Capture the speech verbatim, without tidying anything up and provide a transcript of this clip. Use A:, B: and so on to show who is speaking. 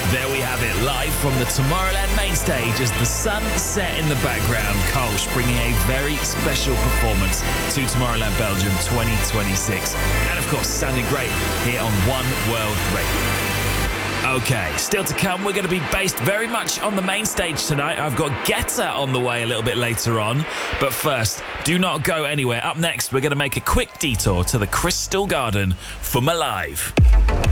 A: There we have it, live from the Tomorrowland main stage as the sun set in the background. Kolsch bringing a very special performance to Tomorrowland Belgium twenty twenty-six. And of course, sounding great here on One World Radio. Okay, still to come, we're going to be based very much on the main stage tonight. I've got Guetta on the way a little bit later on. But first, do not go anywhere. Up next, we're going to make a quick detour to the Crystal Garden for Alive.